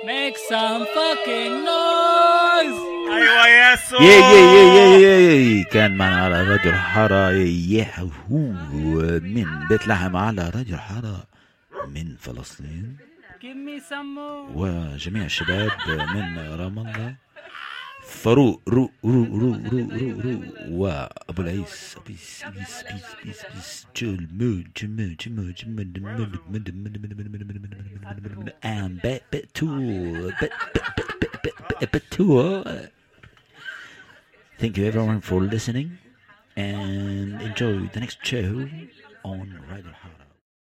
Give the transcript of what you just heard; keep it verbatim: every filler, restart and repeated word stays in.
Make some fucking noise. ايوه يا سو يا يا يا يا يا كان معنا على راديو الحارة ياهو من بيت لحم على راديو الحارة من فلسطين. Give me some more. وجميع الشباب من رام الله، فاروق رو رو رو رو رو رو وابو العيس بيس بيس بيس بيس بيس جمال جمال جمال جمال جمال ام بتو بتو. Thank you everyone for listening and enjoy the next show on Radio